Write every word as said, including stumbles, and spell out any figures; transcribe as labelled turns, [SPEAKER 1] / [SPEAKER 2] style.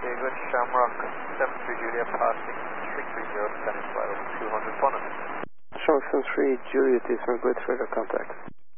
[SPEAKER 1] Okay, good. Shamrock seven three Juliet passing three three zero, descending flight over two hundred, Bonnet.
[SPEAKER 2] Shamrock seven three Juliet is for good further contact.